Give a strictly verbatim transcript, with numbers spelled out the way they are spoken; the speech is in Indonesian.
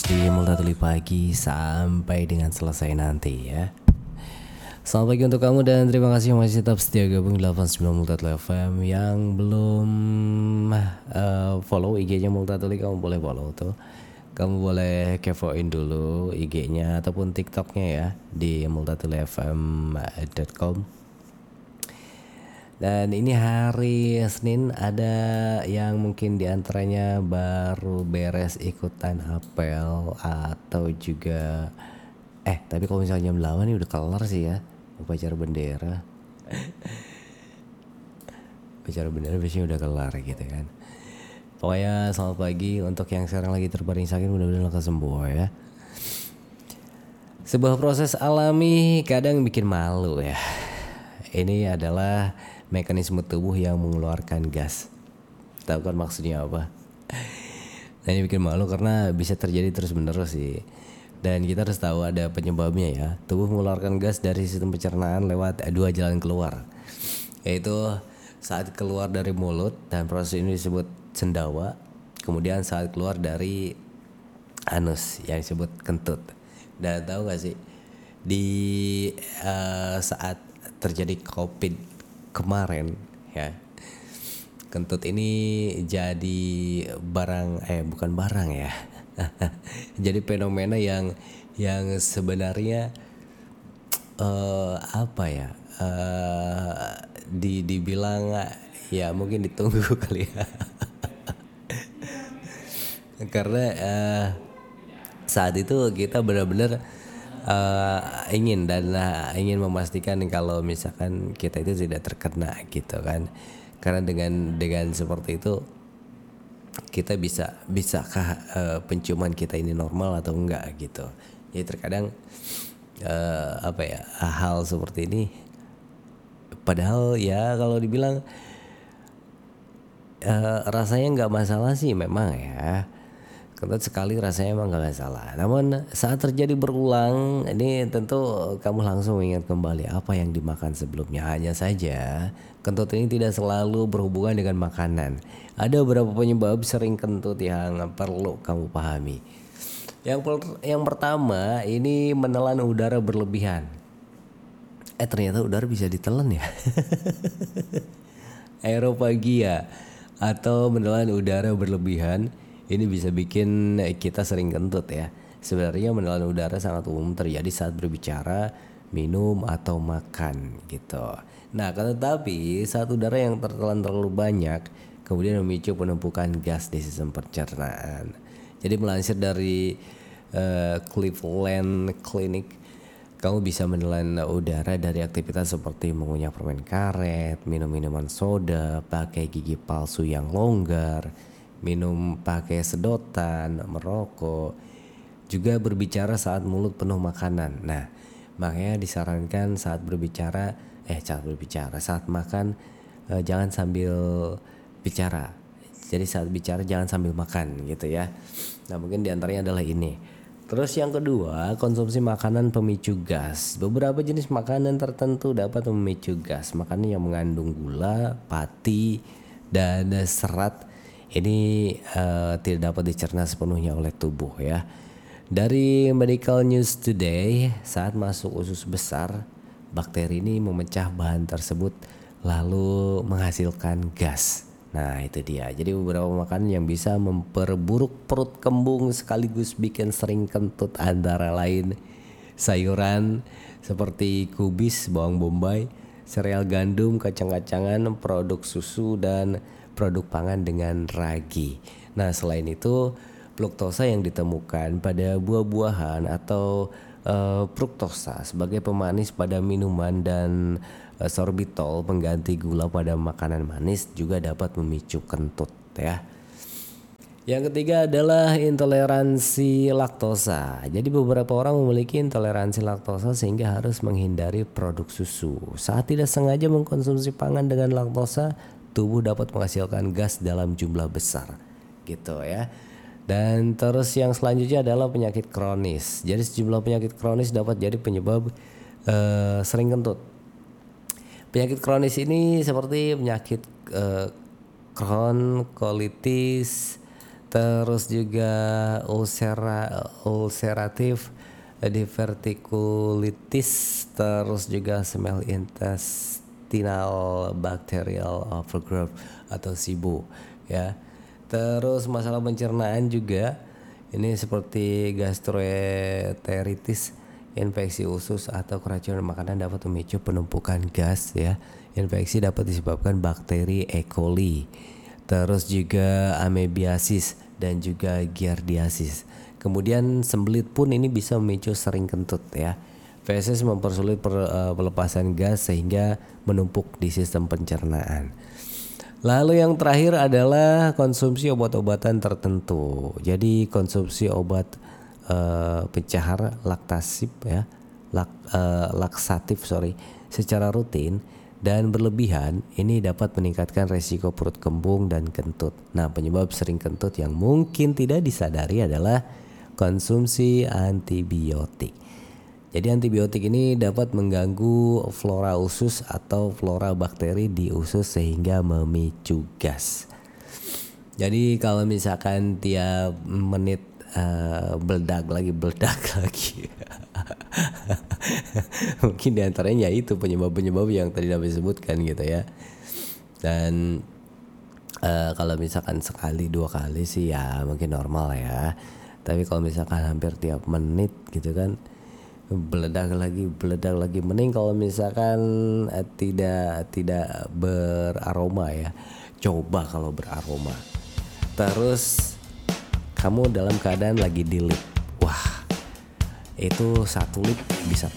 di Multatuli Pagi sampai dengan selesai nanti ya. Selamat pagi untuk kamu dan terima kasih masih tetap setia gabung delapan puluh sembilan Multatuli F M. Yang belum uh, follow I G-nya Multatuli, kamu boleh follow tuh. Kamu boleh kepoin dulu I G-nya ataupun TikTok-nya ya di multatuli f m dot com. Dan ini hari Senin, ada yang mungkin diantaranya baru beres ikutan apel atau juga eh tapi kalau misalnya jam delapan ini udah kelar sih ya upacara bendera. Upacara bendera biasanya udah kelar gitu kan. Pokoknya selamat pagi untuk yang sekarang lagi terbaring sakit, mudah-mudahan lekas sembuh ya. Sebuah proses alami kadang bikin malu ya. Ini adalah mekanisme tubuh yang mengeluarkan gas. Tahu kan maksudnya apa? Nah, ini bikin malu karena bisa terjadi terus menerus sih. Dan kita harus tahu ada penyebabnya ya. Tubuh mengeluarkan gas dari sistem pencernaan lewat dua jalan keluar, yaitu saat keluar dari mulut dan proses ini disebut sendawa. Kemudian saat keluar dari anus yang disebut kentut. Dan tahu gak sih di uh, saat terjadi COVID kemarin ya, kentut ini jadi barang eh bukan barang ya. Jadi fenomena yang yang sebenarnya uh, apa ya? Uh, di dibilang ya mungkin ditunggu kali ya. Karena uh, saat itu kita benar-benar uh, ingin dan uh, ingin memastikan kalau misalkan kita itu tidak terkena gitu kan. Karena dengan dengan seperti itu kita bisa bisakah uh, penciuman kita ini normal atau enggak gitu. Jadi terkadang uh, apa ya, hal seperti ini padahal ya kalau dibilang uh, rasanya nggak masalah sih memang ya. Kentut sekali rasanya emang gak masalah. Namun saat terjadi berulang, ini tentu kamu langsung ingat kembali apa yang dimakan sebelumnya. Hanya saja kentut ini tidak selalu berhubungan dengan makanan. Ada beberapa penyebab sering kentut yang perlu kamu pahami. Yang per- yang pertama ini menelan udara berlebihan. Eh ternyata udara bisa ditelan ya. Aerofagia atau menelan udara berlebihan ini bisa bikin kita sering kentut ya. Sebenarnya menelan udara sangat umum terjadi saat berbicara, minum atau makan gitu. Nah, kan tetapi saat udara yang tertelan terlalu banyak kemudian memicu penumpukan gas di sistem pencernaan. Jadi melansir dari uh, Cleveland Clinic, kamu bisa menelan udara dari aktivitas seperti mengunyah permen karet, minum minuman soda, pakai gigi palsu yang longgar, minum pakai sedotan, merokok, juga berbicara saat mulut penuh makanan. Nah, makanya disarankan saat berbicara, eh saat berbicara, saat makan eh, jangan sambil bicara. Jadi saat bicara jangan sambil makan gitu ya. Nah, mungkin diantaranya adalah ini. Terus yang kedua, konsumsi makanan pemicu gas. Beberapa jenis makanan tertentu dapat memicu gas. Makanan yang mengandung gula, pati, dan serat ini uh, tidak dapat dicerna sepenuhnya oleh tubuh ya. Dari Medical News Today, saat masuk usus besar, bakteri ini memecah bahan tersebut lalu menghasilkan gas. Nah itu dia. Jadi beberapa makanan yang bisa memperburuk perut kembung sekaligus bikin sering kentut antara lain sayuran seperti kubis, bawang bombay, sereal gandum, kacang-kacangan, produk susu, dan produk pangan dengan ragi. Nah selain itu fruktosa yang ditemukan pada buah-buahan atau uh, fruktosa sebagai pemanis pada minuman dan uh, sorbitol pengganti gula pada makanan manis juga dapat memicu kentut ya. Yang ketiga adalah intoleransi laktosa. Jadi beberapa orang memiliki intoleransi laktosa sehingga harus menghindari produk susu. Saat tidak sengaja mengkonsumsi pangan dengan laktosa, tubuh dapat menghasilkan gas dalam jumlah besar gitu ya. Dan terus yang selanjutnya adalah penyakit kronis. Jadi sejumlah penyakit kronis dapat jadi penyebab uh, sering kentut. Penyakit kronis ini seperti penyakit uh, Crohn, colitis, Terus juga ulcera ulceratif diverticulitis, terus juga small intestinal bacterial overgrowth atau SIBO ya. Terus masalah pencernaan juga ini seperti gastroenteritis, infeksi usus atau keracunan makanan dapat memicu penumpukan gas ya. Infeksi dapat disebabkan bakteri E. coli. Terus juga amebiasis dan juga giardiasis. Kemudian sembelit pun ini bisa memicu sering kentut ya. Feses mempersulit per, uh, pelepasan gas sehingga menumpuk di sistem pencernaan. Lalu yang terakhir adalah konsumsi obat-obatan tertentu. Jadi konsumsi obat uh, pencahar laktasif ya, lak, uh, laksatif sorry, secara rutin dan berlebihan ini dapat meningkatkan resiko perut kembung dan kentut. Nah, penyebab sering kentut yang mungkin tidak disadari adalah konsumsi antibiotik. Jadi antibiotik ini dapat mengganggu flora usus atau flora bakteri di usus sehingga memicu gas. Jadi kalau misalkan tiap menit uh, beledak lagi beledak lagi. Mungkin diantaranya itu penyebab-penyebab yang tadi Nabi sebutkan gitu ya. Dan uh, kalau misalkan sekali dua kali sih ya mungkin normal ya. Tapi kalau misalkan hampir tiap menit gitu kan beledak lagi beledak lagi, mending kalau misalkan uh, tidak tidak beraroma ya. Coba kalau beraroma. Terus kamu dalam keadaan lagi di lift. Wah, itu satu lift bisa